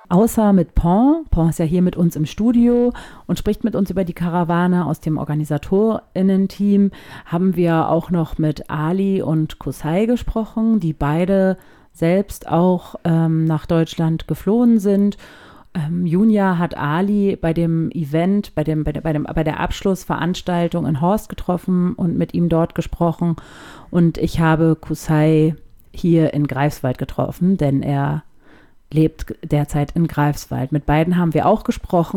Außer mit Pon. Pon ist ja hier mit uns im Studio und spricht mit uns über die Karawane aus dem OrganisatorInnen-Team, haben wir auch noch mit Ali und Kusai gesprochen, die beide selbst auch nach Deutschland geflohen sind. Junia hat Ali bei dem Event, bei der Abschlussveranstaltung in Horst getroffen und mit ihm dort gesprochen. Und ich habe Kusai hier in Greifswald getroffen, denn er lebt derzeit in Greifswald. Mit beiden haben wir auch gesprochen.